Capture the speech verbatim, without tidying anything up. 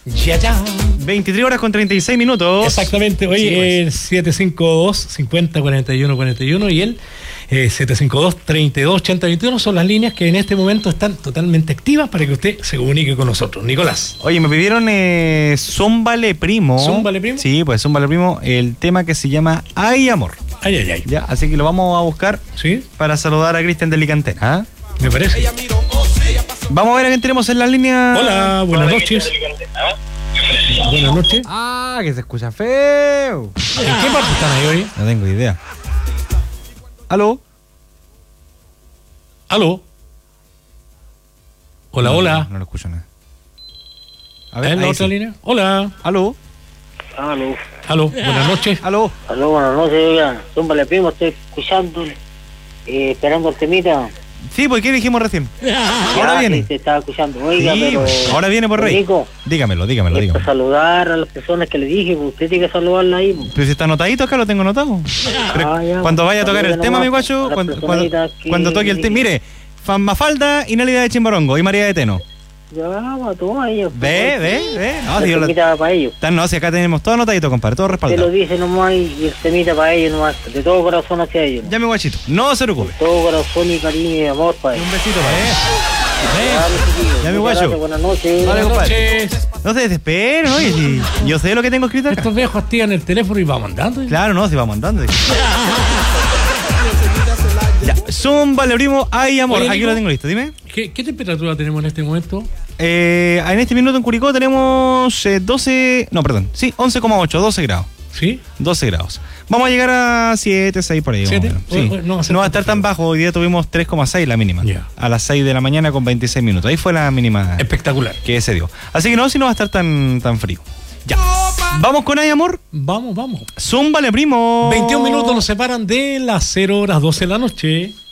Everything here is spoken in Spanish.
Ya, ya. veintitrés horas con treinta y seis minutos. Exactamente. Hoy Sí, el pues. siete cinco dos, cincuenta, cuarenta y uno, cuarenta y uno y el eh, siete cinco dos, treinta y dos, ochenta, veintiuno son las líneas que en este momento están totalmente activas para que usted se comunique con nosotros. Nicolás. Oye, me pidieron eh, Zúmbale Primo. ¿Zúmbale Primo? Sí, pues Zúmbale Primo, el tema que se llama Ay Amor. Ay, ay, ay. Ya, así que lo vamos a buscar ¿Sí? para saludar a Cristian de Licantera. ¿Ah? Me parece. Vamos a ver a quién tenemos en la línea. Hola, buenas noches. Buenas noches. Ah, que se escucha feo. ¿En qué parte están ahí hoy? No tengo idea. ¿Aló? ¿Aló? Hola, No, hola. No, no lo escucho nada. A ver, la ahí otra sí. línea. Hola. ¿Aló? Aló, Aló, buenas noches. ¿Aló? aló, buenas noches, oiga, Zúmbale Primo, estoy escuchando, eh, esperando el temita. Sí, pues ¿qué dijimos recién? Ahora Ya, viene. sí, te estaba escuchando, oiga, Sí, pero... pues, ahora viene por rey. Nico, Dígamelo, dígamelo, es dígamelo. para saludar a las personas que le dije, pues usted tiene que saludarla ahí. Pues. Pero si está anotadito acá, lo tengo anotado. Pero Ah, ya, cuando pues, vaya a tocar el salude tema, nomás mi guacho, a las cuando, cuando, personitas que- cuando toque el tema, mire, Fan Mafalda, Inálida de Chimbarongo y María de Teno. Ya, va, toma ellos. Ve, ve, ve. No, si yo el lo- temita para ellos. Tan- no, si acá tenemos todo anotadito, compadre, todo Usted lo respaldado. dice nomás y y el temita para ellos nomás, de todo corazón hacia ellos. Ya, mi guachito, no se preocupe. Todo corazón y cariño y amor para ellos. Un besito para él. Ya, mis chiquillos, Ya, mi muchas guacho. gracias, buenas noches. Vale, Buenas compadre. noches. No se desesperen, oye, si yo sé lo que tengo escrito acá. Estos viejos activan el teléfono y vamos andando. Claro, no, si vamos andando. Ya, Zúmbale Primo, ay amor, Oye, aquí Nico. lo tengo listo, dime. ¿Qué, ¿Qué temperatura tenemos en este momento? Eh, en este minuto en Curicó tenemos eh, doce, no, perdón, sí, once coma ocho, doce grados. ¿Sí? doce grados. Vamos a llegar a siete, seis por ahí. más o ¿siete? menos. Oye, Sí. oye, no va a ser No va a tanto estar tan frío. bajo. Hoy día tuvimos tres coma seis la mínima. Ya. A las seis de la mañana con veintiséis minutos. Ahí fue la mínima Espectacular. que se dio. Así que no, si no va a estar tan, tan frío. Ya. Vamos con Ay Amor. Vamos, vamos. Zúmbale, primo. veintiún minutos nos separan de las cero horas doce de la noche.